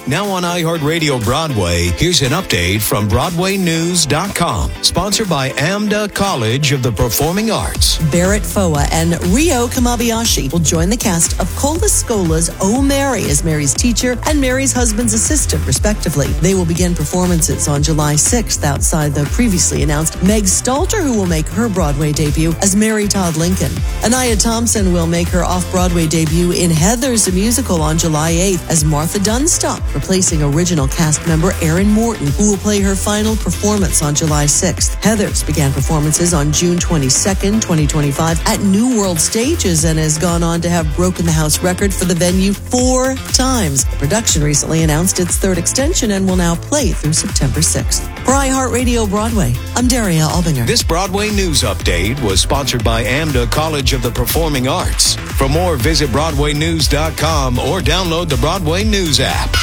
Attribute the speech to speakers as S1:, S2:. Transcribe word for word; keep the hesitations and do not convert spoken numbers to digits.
S1: Now on iHeartRadio Broadway, here's an update from Broadway News dot com. Sponsored by AMDA College of the Performing Arts.
S2: Barrett Foa and Ryo Kamabayashi will join the cast of Cola Scola's Oh Mary as Mary's teacher and Mary's husband's assistant, respectively. They will begin performances on July sixth outside the previously announced Meg Stalter, who will make her Broadway debut as Mary Todd Lincoln. Anaya Thompson will make her off-Broadway debut in Heathers, the musical, on July eighth as Martha Dunstop, replacing original cast member Erin Morton, who will play her final performance on July sixth. Heathers began performances on June twenty-second, twenty twenty-five at New World Stages and has gone on to have broken the house record for the venue four times. The production recently announced its third extension and will now play through September sixth. For iHeartRadio Broadway, I'm Daria Albinger.
S1: This Broadway News Update was sponsored by AMDA College of the Performing Arts. For more, visit Broadway News dot com or download the Broadway News app.